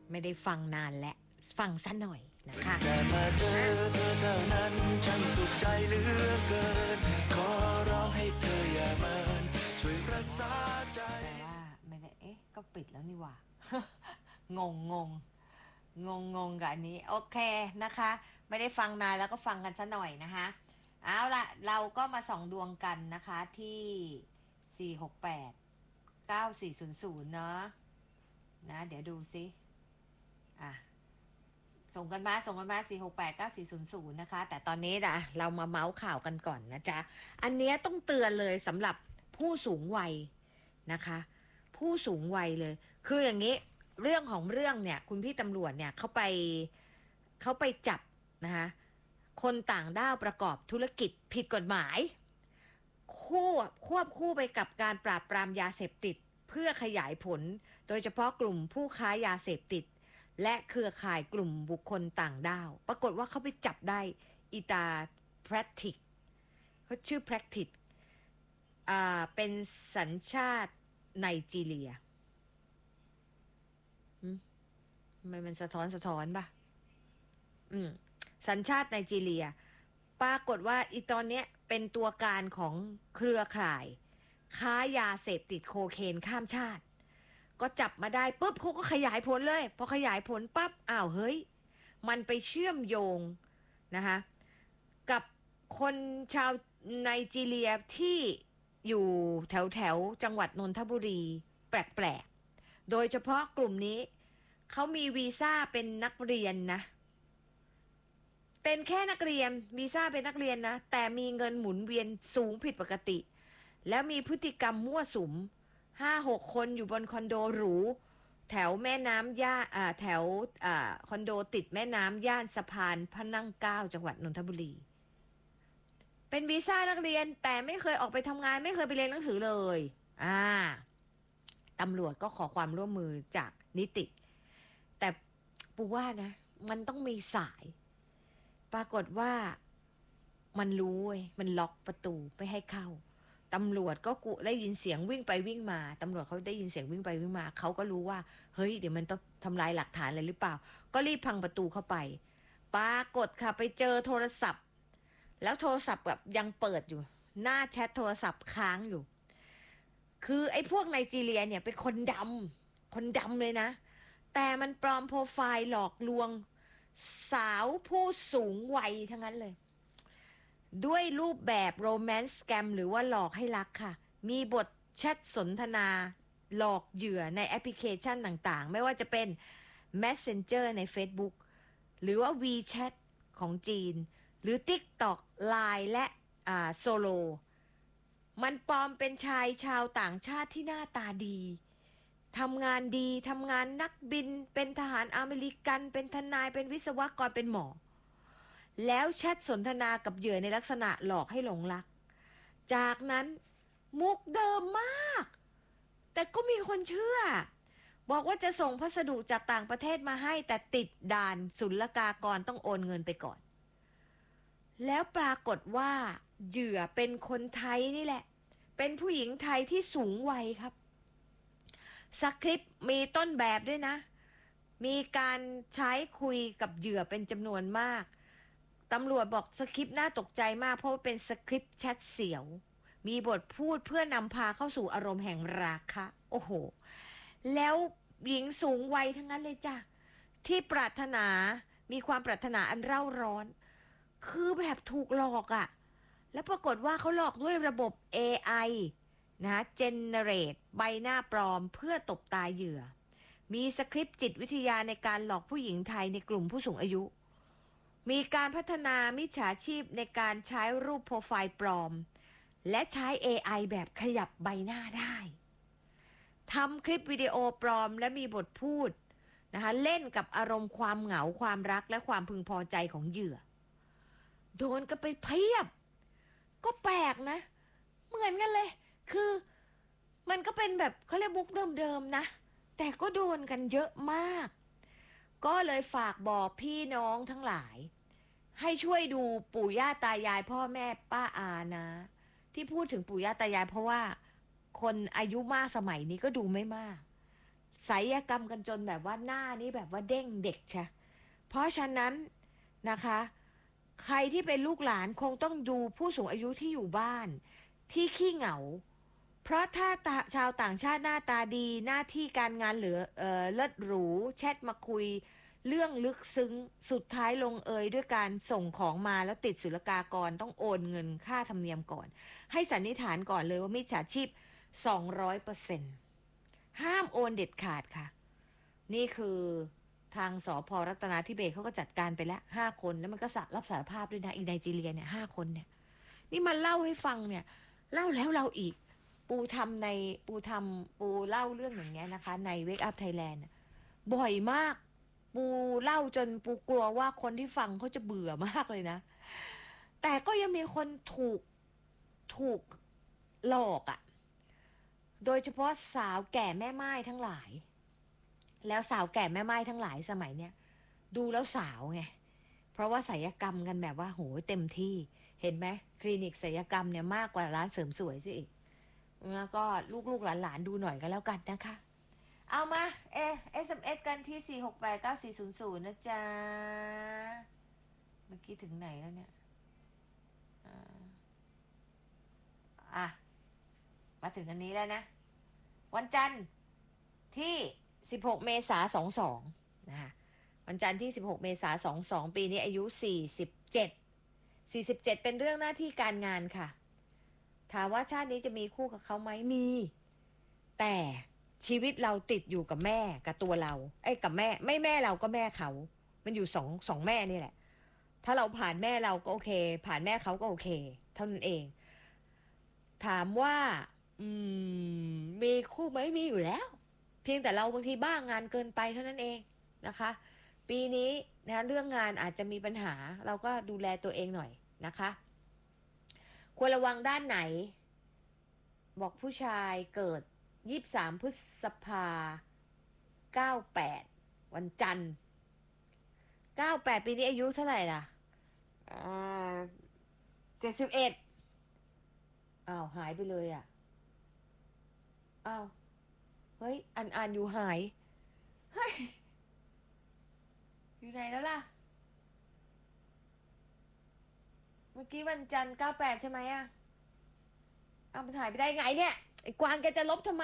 ไม่ได้ฟังนานและฟังซะหน่อยนะคะแต่มาเจอเธอเท่านั้นฉันสุขใจเหลือเกินขอร้องให้เธออย่าเมินช่วยรักษาใจแต่ว่าไม่ได้ก็ปิดแล้วนี่หว่า งงกับอันนี้โอเคนะคะไม่ได้ฟังนานแล้วก็ฟังกันซะหน่อยนะคะเอาละเราก็มาส่องดวงกันนะคะที่4689400เนาะนะเดี๋ยวดูซิส่งกันมา4689400นะคะแต่ตอนนี้นะเรามาเมาส์ข่าวกันก่อนนะจ๊ะอันนี้ต้องเตือนเลยสำหรับผู้สูงวัยนะคะผู้สูงวัยเลยคืออย่างนี้เรื่องของเรื่องเนี่ยคุณพี่ตำรวจเนี่ยเขาไปจับนะคะคนต่างด้าวประกอบธุรกิจผิดกฎหมายควบคู่ไปกับการปราบปรามยาเสพติดเพื่อขยายผลโดยเฉพาะกลุ่มผู้ค้ายาเสพติดและเครือข่ายกลุ่มบุคคลต่างด้าวปรากฏว่าเขาไปจับได้อิตาแพรติกเขาชื่อแพรติกเป็นสัญชาติไนจีเรียทำไมมันสะท้อนป่ะสัญชาติไนจีเรียปรากฏว่าอีตอนเนี้ยเป็นตัวการของเครือข่ายค้ายาเสพติดโคเคนข้ามชาติก็จับมาได้ปุ๊บเขาก็ขยายผลเลยพอขยายผลปั๊บเฮ้ยมันไปเชื่อมโยงนะคะกับคนชาวไนจีเรียที่อยู่แถวจังหวัดนนทบุรีแปลกๆโดยเฉพาะกลุ่มนี้เขามีวีซ่าเป็นนักเรียนนะเป็นแค่นักเรียนวีซ่าเป็นนักเรียนนะแต่มีเงินหมุนเวียนสูงผิดปกติแล้วมีพฤติกรรมมั่วสุม5-6 คนอยู่บนคอนโดหรูแถวแม่น้ำแถวคอนโดติดแม่น้ำย่านสะพานพระนั่งเกล้าจังหวัดนนทบุรีเป็นวีซ่านักเรียนแต่ไม่เคยออกไปทำงานไม่เคยไปเรียนหนังสือเลยตำรวจก็ขอความร่วมมือจากนิติแต่ปูว่านะมันต้องมีสายปรากฏว่ามันรู้เว้ยมันล็อกประตูไม่ให้เข้าตำรวจก็ได้ยินเสียงวิ่งไปวิ่งมาตำรวจเขาได้ยินเสียงวิ่งไปวิ่งมาเขาก็รู้ว่าเฮ้ยเดี๋ยวมันต้องทำลายหลักฐานอะไรหรือเปล่าก็รีบพังประตูเข้าไปปรากฏค่ะไปเจอโทรศัพท์แล้วโทรศัพท์แบบยังเปิดอยู่หน้าแชทโทรศัพท์ค้างอยู่คือไอ้พวกไนจีเรียเนี่ยเป็นคนดำเลยนะแต่มันปลอมโปรไฟล์หลอกลวงสาวผู้สูงวัยทั้งนั้นเลยด้วยรูปแบบโรแมนต์สแกมหรือว่าหลอกให้รักค่ะมีบทแชทสนทนาหลอกเหยื่อในแอปพลิเคชันต่างๆไม่ว่าจะเป็น Messenger ใน Facebook หรือว่า WeChat ของจีนหรือ TikTok Line และSolo มันปลอมเป็นชายชาวต่างชาติที่หน้าตาดีทำงานนักบินเป็นทหารอเมริกันเป็นทนายเป็นวิศวกรเป็นหมอแล้วแชทสนทนากับเหยื่อในลักษณะหลอกให้หลงรักจากนั้นมุกเดิมมากแต่ก็มีคนเชื่อบอกว่าจะส่งพัสดุจากต่างประเทศมาให้แต่ติดด่านศุลกากรต้องโอนเงินไปก่อนแล้วปรากฏว่าเหยื่อเป็นคนไทยนี่แหละเป็นผู้หญิงไทยที่สูงวัยครับสคริปต์มีต้นแบบด้วยนะมีการใช้คุยกับเหยื่อเป็นจำนวนมากตำรวจบอกสคริปต์น่าตกใจมากเพราะว่าเป็นสคริปต์แชทเสียวมีบทพูดเพื่อนำพาเข้าสู่อารมณ์แห่งราคะโอ้โหแล้วหญิงสูงวัยทั้งนั้นเลยจ้ะที่ปรารถนามีความปรารถนาอันเร่าร้อนคือแบบถูกหลอกอ่ะแล้วปรากฏว่าเขาหลอกด้วยระบบ AI นะเจเนเรตใบหน้าปลอมเพื่อตบตาเหยื่อมีสคริปต์จิตวิทยาในการหลอกผู้หญิงไทยในกลุ่มผู้สูงอายุมีการพัฒนามิจฉาชีพในการใช้รูปโปรไฟล์ปลอมและใช้ AI แบบขยับใบหน้าได้ทำคลิปวิดีโอปลอมและมีบทพูดนะคะเล่นกับอารมณ์ความเหงาความรักและความพึงพอใจของเหยื่อโดนกันไปเพียบก็แปลกนะเหมือนกันเลยคือมันก็เป็นแบบเขาเรียกมุกเดิมๆนะแต่ก็โดนกันเยอะมากก็เลยฝากบอกพี่น้องทั้งหลายให้ช่วยดูปู่ย่าตายายพ่อแม่ป้าอานะที่พูดถึงปู่ย่าตายายเพราะว่าคนอายุมากสมัยนี้ก็ดูไม่มากศัลยกรรมกันจนแบบว่าหน้านี่แบบว่าเด้งเด็กใช่เพราะฉะนั้นนะคะ ใครที่เป็นลูกหลานคงต้องดูผู้สูงอายุที่อยู่บ้านที่ขี้เหงา เพราะถ้าชาวต่างชาติหน้าตาดีหน้าที่การงานเหลือเลิศหรูแชทมาคุยเรื่องลึกซึ้งสุดท้ายลงเอยด้วยการส่งของมาแล้วติดศุลกากรต้องโอนเงินค่าธรรมเนียมก่อนให้สันนิษฐานก่อนเลยว่ามิจฉาชีพ 200%ห้ามโอนเด็ดขาดค่ะนี่คือทางสพรัตนาธิเบศรเขาก็จัดการไปแล้ว5 คนแล้วมันก็รับสารภาพด้วยนะอีไนจีเรียเนี่ย5 คนเนี่ยนี่มันเล่าให้ฟังเนี่ยเล่าแล้วเราอีกปูเล่าเรื่องอย่างเงี้ยนะคะใน Wake Up Thailand บ่อยมากปูเล่าจนปูกลัวว่าคนที่ฟังเขาจะเบื่อมากเลยนะแต่ก็ยังมีคนถูกหลอกอ่ะโดยเฉพาะสาวแก่แม่ไม้ทั้งหลายแล้วสาวแก่แม่ไม้ทั้งหลายสมัยเนี้ยดูแล้วสาวไงเพราะว่าศัลยกรรมกันแบบว่าโหเต็มที่เห็นไหมคลินิกศัลยกรรมเนี่ยมากกว่าร้านเสริมสวยสิอีกแล้วก็ลูกหลานดูหน่อยก็แล้วกันนะคะเอามาSMS กันที่4689400นะจ๊ะเมื่อกี้ถึงไหนแล้วเนี่ยอ่ะมาถึงอันนี้แล้วนะวันจันทร์ที่16 เมษายน22นะคะวันจันทร์ที่16 เมษายน22ปีนี้อายุ47เป็นเรื่องหน้าที่การงานค่ะถามว่าชาตินี้จะมีคู่กับเขาไหมมีแต่ชีวิตเราติดอยู่กับแม่กับตัวเรากับแม่ไม่แม่เราก็แม่เขามันอยู่สองแม่นี่แหละถ้าเราผ่านแม่เราก็โอเคผ่านแม่เขาก็โอเคเท่านั้นเองถามว่ามีคู่ไหมมีอยู่แล้วเพียงแต่เราบางทีบ้างงานเกินไปเท่านั้นเองนะคะปีนี้นะเรื่องงานอาจจะมีปัญหาเราก็ดูแลตัวเองหน่อยนะคะควรระวังด้านไหนบอกผู้ชายเกิด23 พฤษภา98วันจันทร์98ปีนี้อายุเท่าไหร่ล่ะ71อ้าวหายไปเลยอ่ะอ้าวเฮ้ยอ่านอยู่หายเฮ้ยอยู่ไหนแล้วล่ะเมื่อกี้วันจันทร์98ใช่ไหมอ่ะเอามันหายไปได้ไงเนี่ยไอ้กวางแกจะลบทำไม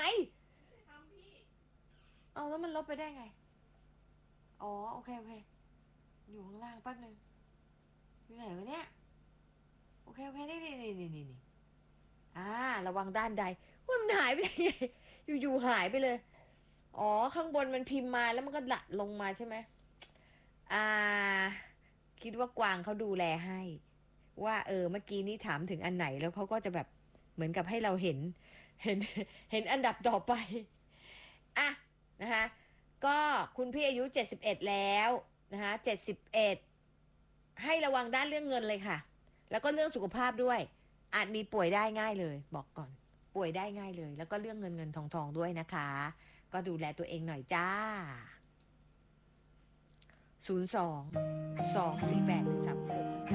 เอาแล้วมันลบไปได้ไงอ๋อโอเคอยู่ข้างล่างแป๊บนึงอยู่ไหนวะเนี่ยโอเคนี่ระวังด้านใดว่ามันหายไปได้ไงอยู่หายไปเลยอ๋อข้างบนมันพิมพ์มาแล้วมันก็หละลงมาใช่ไหมอ่าคิดว่ากวางเขาดูแลให้ว่าเมื่อกี้นี้ถามถึงอันไหนแล้วเขาก็จะแบบเหมือนกับให้เราเห็นเห็นอันดับต่อไปอ่ะนะคะก็คุณพี่อายุ71แล้วนะคะ71ให้ระวังด้านเรื่องเงินเลยค่ะแล้วก็เรื่องสุขภาพด้วยอาจมีป่วยได้ง่ายเลยบอกก่อนป่วยได้ง่ายเลยแล้วก็เรื่องเงินทองด้วยนะคะก็ดูแลตัวเองหน่อยจ้า02 248 136